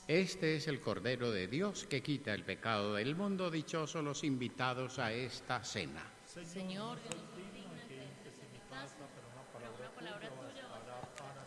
Este es el Cordero de Dios que quita el pecado del mundo. Dichosos los invitados a esta cena. Señor, yo no soy digna de que me pasa, pero una palabra tuya bastará para